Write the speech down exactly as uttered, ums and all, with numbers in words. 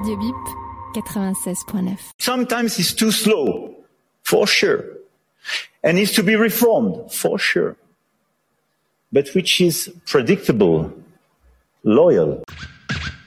Radio Bip, quatre-vingt-seize point neuf. Sometimes it's too slow, for sure. And needs to be reformed, for sure. But which is predictable, loyal.